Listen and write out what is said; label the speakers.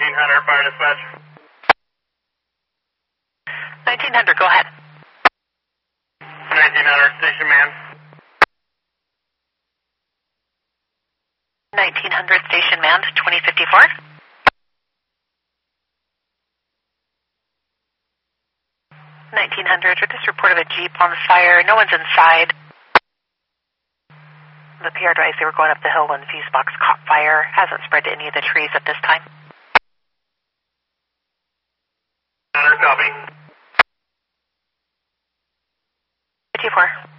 Speaker 1: 1900 fire dispatch.
Speaker 2: 1900, go ahead.
Speaker 1: 1900 station man.
Speaker 2: 1900 station manned, 2054. 1900, with this report of a Jeep on fire, no one's inside. The PR advised they were going up the hill when the fuse box caught fire. Hasn't spread to any of the trees at this time.
Speaker 1: 100 copy.
Speaker 2: 54.